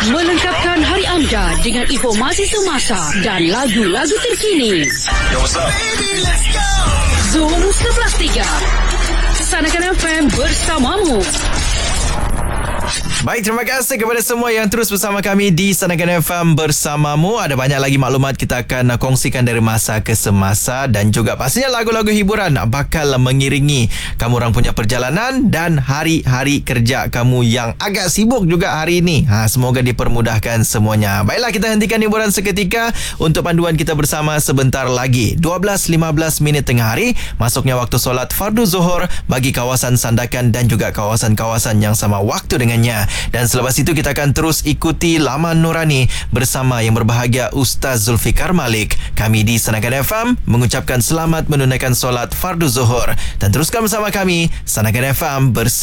melengkapkan hari anda dengan informasi semasa dan lagu-lagu terkini. Yo, what's up? Baby, let's go! Zon 11.3 Sanakan FM bersamamu. Baik, terima kasih kepada semua yang terus bersama kami di Sanakan FM bersamamu. Ada banyak lagi maklumat kita akan kongsikan dari masa ke semasa dan juga pastinya lagu-lagu hiburan bakal mengiringi kamu orang punya perjalanan dan hari-hari kerja kamu yang agak sibuk juga hari ini. Semoga dipermudahkan semuanya. Baiklah, kita hentikan hiburan seketika untuk panduan kita bersama sebentar lagi. 12.15 minit tengah hari, masuknya waktu solat fardu zuhur bagi kawasan Sandakan dan juga kawasan-kawasan yang sama waktu dengannya. Dan selepas itu kita akan terus ikuti Laman Nurani bersama yang berbahagia Ustaz Zulfikar Malik. Kami di Sanakan FM mengucapkan selamat menunaikan solat fardu zuhur dan teruskan bersama kami Sanakan FM bersama